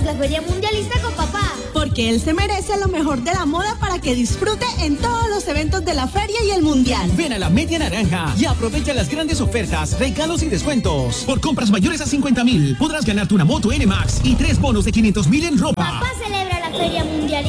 la Feria Mundialista con papá. Porque él se merece lo mejor de la moda para que disfrute en todos los eventos de la feria y el mundial. Ven a la Media Naranja y aprovecha las grandes ofertas, regalos y descuentos. Por compras mayores a 50,000 podrás ganarte una moto NMAX y 3 bonos de 500,000 en ropa. Papá celebra la Feria Mundialista